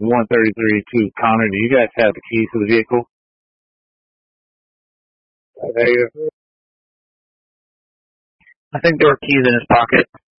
133 to Connor. Do you guys have the keys to the vehicle? I think there were keys in his pocket.